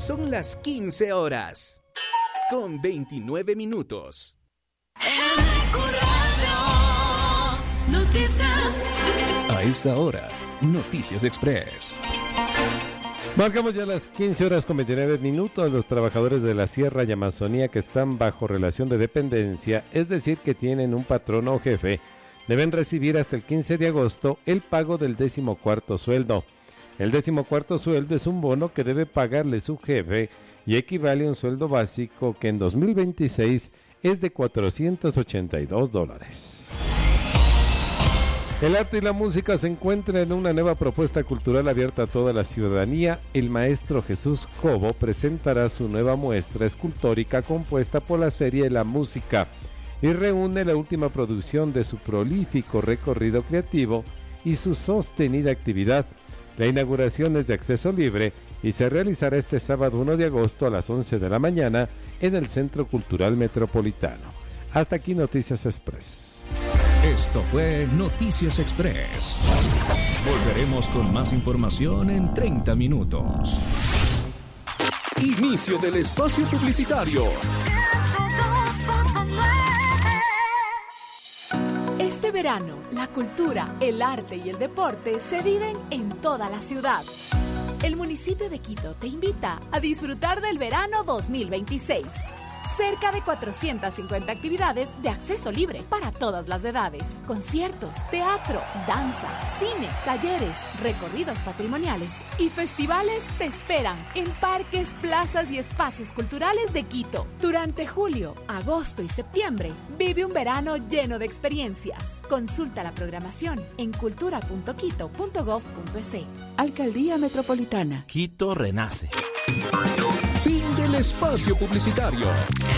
Son las 15 horas, con 29 minutos. Noticias. A esta hora, Noticias Express. Marcamos ya las 15 horas con 29 minutos. Los trabajadores de la Sierra y Amazonía que están bajo relación de dependencia, es decir, que tienen un patrón o jefe, deben recibir hasta el 15 de agosto el pago del 14º sueldo. El 14º sueldo es un bono que debe pagarle su jefe y equivale a un sueldo básico que en 2026 es de $482. El arte y la música se encuentran en una nueva propuesta cultural abierta a toda la ciudadanía. El maestro Jesús Cobo presentará su nueva muestra escultórica compuesta por la serie La Música y reúne la última producción de su prolífico recorrido creativo y su sostenida actividad. La inauguración es de acceso libre y se realizará este sábado 1 de agosto a las 11 de la mañana en el Centro Cultural Metropolitano. Hasta aquí Noticias Express. Esto fue Noticias Express. Volveremos con más información en 30 minutos. Inicio del espacio publicitario. Este verano, la cultura, el arte y el deporte se viven en toda la ciudad. El municipio de Quito te invita a disfrutar del verano 2026. Cerca de 450 actividades de acceso libre para todas las edades. Conciertos, teatro, danza, cine, talleres, recorridos patrimoniales y festivales te esperan en parques, plazas y espacios culturales de Quito. Durante julio, agosto y septiembre, vive un verano lleno de experiencias. Consulta la programación en cultura.quito.gov.es. Alcaldía Metropolitana. Quito renace. Fin del espacio publicitario.